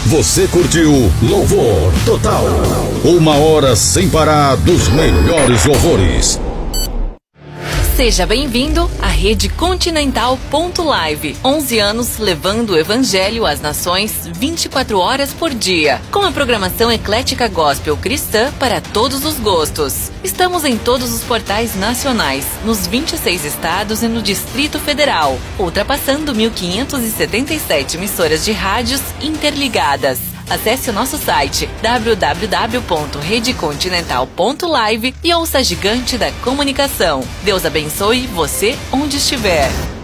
Você curtiu Louvor Total. 1 hora sem parar dos melhores louvores. Seja bem-vindo à Rede Continental Live. 11 anos levando o Evangelho às nações 24 horas por dia, com a programação eclética gospel cristã para todos os gostos. Estamos em todos os portais nacionais, nos 26 estados e no Distrito Federal, ultrapassando 1.577 emissoras de rádios interligadas. Acesse o nosso site www.redecontinental.live e ouça a gigante da comunicação. Deus abençoe você onde estiver.